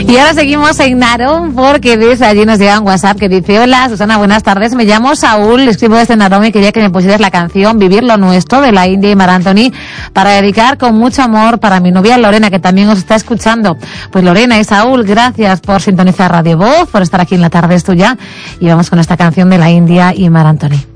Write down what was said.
Y ahora seguimos en Narón, porque desde allí nos llega un WhatsApp que dice: hola Susana, buenas tardes, me llamo Saúl, escribo desde Narón y quería que me pusieras la canción Vivir lo Nuestro de la India y Mar Anthony para dedicar con mucho amor para mi novia Lorena, que también os está escuchando. Pues Lorena y Saúl, gracias por sintonizar Radio Voz, por estar aquí en La Tarde es Tuya, y vamos con esta canción de la India y Mar Anthony.